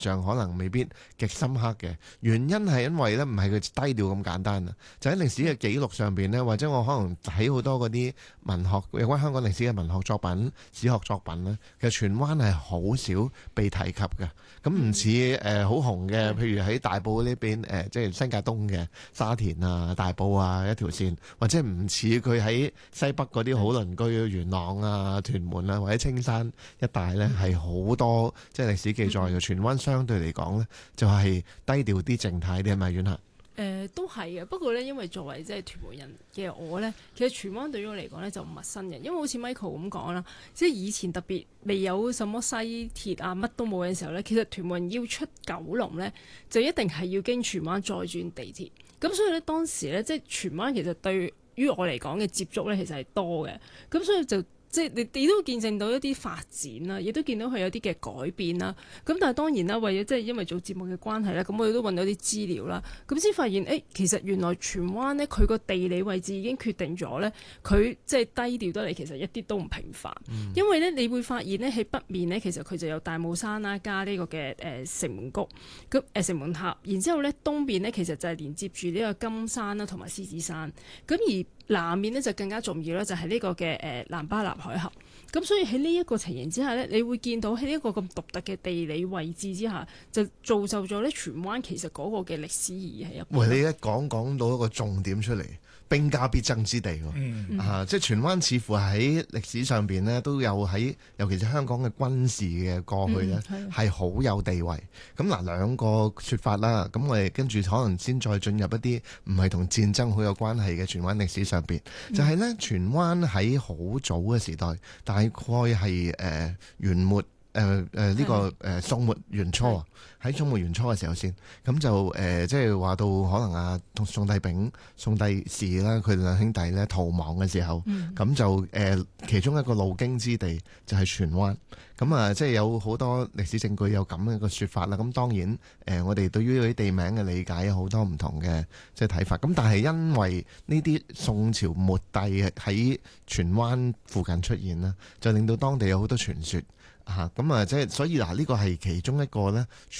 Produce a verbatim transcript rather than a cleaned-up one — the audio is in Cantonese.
象可能未必極深刻嘅。原因係因為咧唔係佢低調咁簡單啊，就喺歷史嘅記錄上邊咧，或者我可能睇好多嗰啲文學有關香港歷史嘅文學作品、史學作品咧，其實荃灣係好少被提及嘅。咁唔似誒好紅嘅，譬如喺大埔呢邊誒，即係新界東嘅沙田啊、大埔啊一條線，或者唔似佢喺西北嗰啲好鄰居元朗啊、屯門啊或者青山一帶咧，係好多即係歷史記載嘅。荃灣相對嚟講咧，就係低調啲、靜態啲，係咪婉霞？ 誒、呃、都係嘅，不過咧，因為作為即係屯門人嘅我咧，其實荃灣對於我嚟講咧就唔陌生嘅，因為好似 Michael 咁講啦，即係以前特別未有什麼西鐵啊，乜都冇嘅時候咧，其實屯門要出九龍咧，就一定係要經荃灣再轉地鐵。咁所以咧，當時咧，即係荃灣其實對於我嚟講嘅接觸咧，其實係多嘅。咁所以就即係你你都見證到一啲發展啦，亦都見到佢有啲嘅改變啦。咁但係當然啦，為咗即係因為做節目嘅關係咧，咁我哋都揾到啲資料啦。咁先發現，誒、欸、其實原來荃灣呢，佢個地理位置已經決定咗咧，佢即係低調得嚟，其實一啲都唔平凡。嗯、因為咧，你會發現咧喺北面咧，其實佢就有大帽山啦，加呢個嘅誒、呃、城門谷，咁誒、呃、城門塔。然之後咧東邊咧，其實就係連接住呢個金山啦，同埋獅子山。咁而南面咧就更加重要啦，就係、是、呢個嘅誒、呃、南巴拿海峽。咁所以喺呢一個情形之下咧，你會見到喺呢一個咁獨特嘅地理位置之下，就造就咗咧荃灣其實嗰個嘅歷史意義係一。 喂，你一講講到一個重點出嚟，兵家必爭之地喎，嗯、啊，即係荃灣似乎喺歷史上邊呢都有喺，尤其是香港嘅軍事嘅過去呢係好、嗯、有地位。咁嗱兩個説法啦，咁我哋跟住可能先再進入一啲唔係同戰爭好有關係嘅荃灣歷史上邊，就係、是、呢荃灣喺好早嘅時代，大概係誒元末。誒誒呢個誒、呃、宋末元初啊，喺宋末元初嘅時候先，咁就誒即係話到可能啊宋帝昺、宋帝視啦，佢哋兩兄弟咧逃亡嘅時候，咁、嗯、就誒、呃、其中一個路經之地就係荃灣，咁啊即係有好多歷史證據有咁樣一個説法啦。咁當然誒、呃、我哋對於嗰啲地名嘅理解有好多唔同嘅即係睇法。咁但係因為呢啲宋朝末帝喺荃灣附近出現啦，就令到當地有好多傳說。嚇咁啊！即係所以嗱，呢個係其中一個咧。